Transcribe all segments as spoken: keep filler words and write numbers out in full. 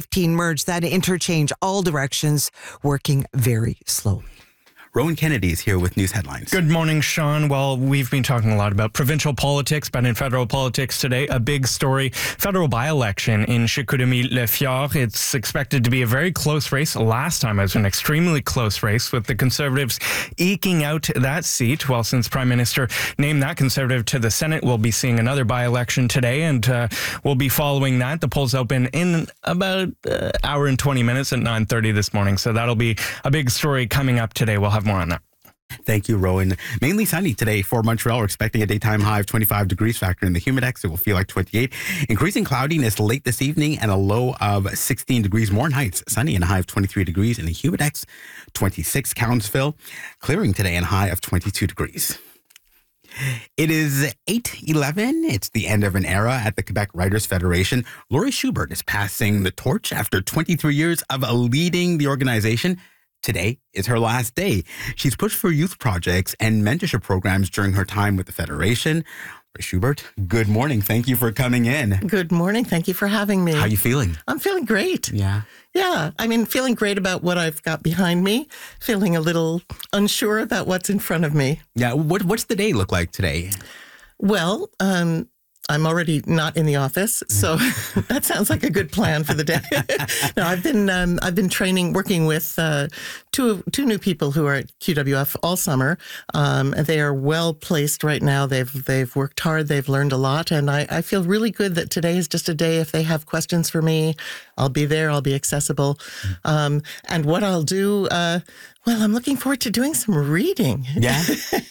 fifteen merge, that interchange all directions working very slowly. Rowan Kennedy is here with news headlines. Good morning, Sean. Well, we've been talking a lot about provincial politics, but in federal politics today, a big story, federal by-election in Chicoutimi-Le-Fjord. It's expected to be a very close race. Last time it was an extremely close race with the Conservatives eking out that seat. Well, since Prime Minister named that Conservative to the Senate, we'll be seeing another by-election today, and uh, we'll be following that. The polls open in about an uh, hour and twenty minutes at nine thirty this morning, so that'll be a big story coming up today. We'll have more on that. Thank you, Rowan. Mainly sunny today for Montreal. We're expecting a daytime high of twenty-five degrees, factor in the humidex. It will feel like twenty-eight. Increasing cloudiness late this evening and a low of sixteen degrees. More nights, sunny and a high of twenty-three degrees. And the humidex, twenty-six. Countsville, clearing today and high of twenty-two degrees. It is eight eleven. It's the end of an era at the Quebec Writers Federation. Laurie Schubert is passing the torch after twenty-three years of leading the organization. Today is her last day. She's pushed for youth projects and mentorship programs during her time with the Federation. Laurie Schubert, good morning. Thank you for coming in. Good morning. Thank you for having me. How are you feeling? I'm feeling great. Yeah. Yeah. I mean, feeling great about what I've got behind me, feeling a little unsure about what's in front of me. Yeah. What What's the day look like today? Well, um, I'm already not in the office, so that sounds like a good plan for the day. No, I've been um, I've been training, working with uh, two two new people who are at Q W F all summer, um, and they are well placed right now. They've they've worked hard, they've learned a lot, and I, I feel really good that today is just a day. If they have questions for me, I'll be there. I'll be accessible, um, and what I'll do. Uh, well, I'm looking forward to doing some reading. Yeah.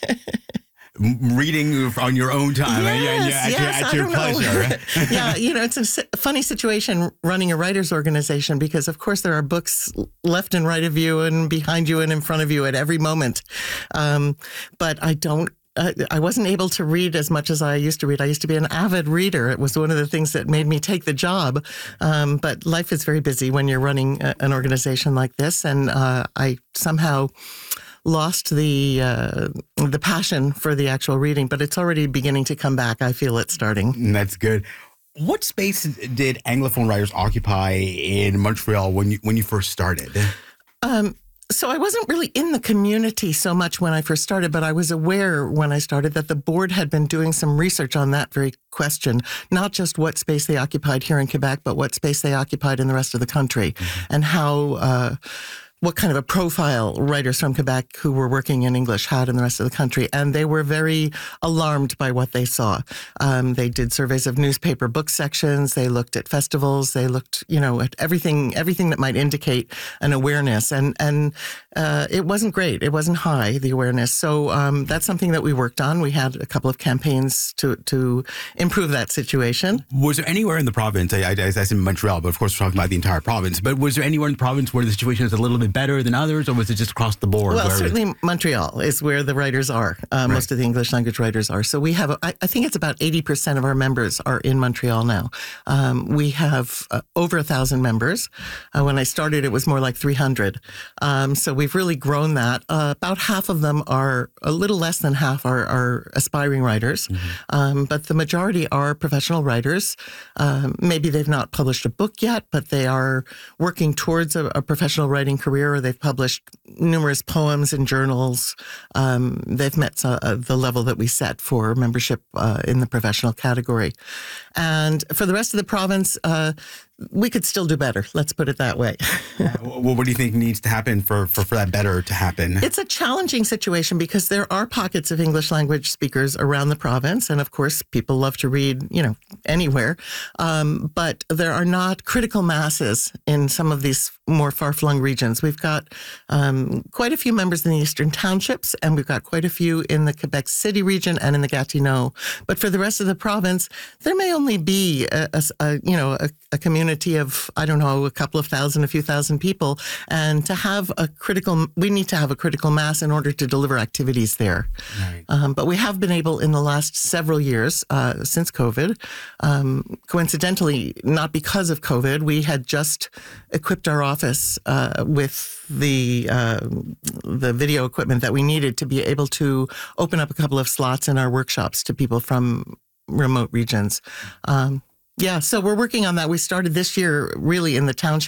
Reading on your own time, yes, yeah, yeah, at, yes, your, at your pleasure. Yeah, you know, it's a funny situation running a writers' organization because, of course, there are books left and right of you and behind you and in front of you at every moment. Um, but I don't. Uh, I wasn't able to read as much as I used to read. I used to be an avid reader. It was one of the things that made me take the job. Um, but life is very busy when you're running a, an organization like this, and uh, I somehow lost the uh, the passion for the actual reading, but it's already beginning to come back. I feel it starting. That's good. What space did Anglophone writers occupy in Montreal when you when you first started? Um, so I wasn't really in the community so much when I first started, but I was aware when I started that the board had been doing some research on that very question, not just what space they occupied here in Quebec, but what space they occupied in the rest of the country, mm-hmm. and how uh, what kind of a profile writers from Quebec who were working in English had in the rest of the country. And they were very alarmed by what they saw. Um, they did surveys of newspaper book sections. They looked at festivals. They looked, you know, at everything, everything that might indicate an awareness. And, and uh, it wasn't great. It wasn't high, the awareness. So um, that's something that we worked on. We had a couple of campaigns to, to improve that situation. Was there anywhere in the province, I, I, I said in Montreal, but of course we're talking about the entire province, but was there anywhere in the province where the situation is a little bit better than others, or was it just across the board? Well, certainly Montreal is where the writers are. Uh, right. Most of the English language writers are. So we have, a, I, I think it's about eighty percent of our members are in Montreal now. Um, we have uh, over a thousand members. Uh, when I started, it was more like three hundred. Um, so we've really grown that. Uh, about half of them are, a little less than half are, are aspiring writers. Mm-hmm. Um, but the majority are professional writers. Um, maybe they've not published a book yet, but they are working towards a, a professional writing career, or they've published numerous poems in journals. Um, they've met uh, the level that we set for membership uh, in the professional category. And for the rest of the province, uh, we could still do better. Let's put it that way. Well, what do you think needs to happen for, for, for that better to happen? It's a challenging situation because there are pockets of English language speakers around the province. And of course, people love to read, you know, anywhere. Um, but there are not critical masses in some of these more far-flung regions. We've got um, quite a few members in the Eastern Townships, and we've got quite a few in the Quebec City region and in the Gatineau. But for the rest of the province, there may only be a, a, a you know, a, a community of, I don't know, a couple of thousand, a few thousand people. And to have a critical, we need to have a critical mass in order to deliver activities there. Right. Um, but we have been able in the last several years, uh, since COVID, um, coincidentally, not because of COVID, we had just equipped our office uh, with the uh, the video equipment that we needed to be able to open up a couple of slots in our workshops to people from remote regions. Um, yeah, so we're working on that. We started this year really in the township.